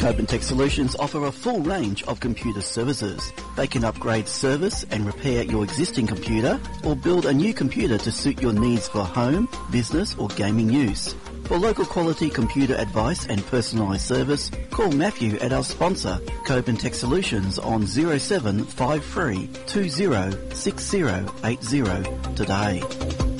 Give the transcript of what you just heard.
Coben Tech Solutions offer a full range of computer services. They can upgrade, service and repair your existing computer or build a new computer to suit your needs for home, business or gaming use. For local quality computer advice and personalised service, call Matthew at our sponsor, Coben Tech Solutions on 0753 20 6080 today.